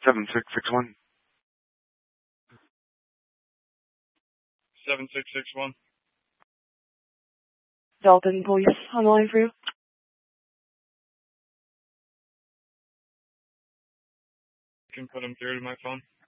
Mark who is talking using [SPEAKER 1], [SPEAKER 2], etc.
[SPEAKER 1] 7661.
[SPEAKER 2] 7661.
[SPEAKER 3] Dalton Police on the line for you.
[SPEAKER 2] You can put him through to my phone.